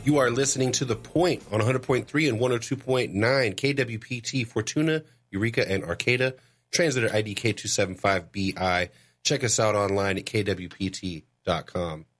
You are listening to The Point on 100.3 and 102.9 KWPT, Fortuna, Eureka, and Arcata. Translator ID K275BI. Check us out online at kwpt.com.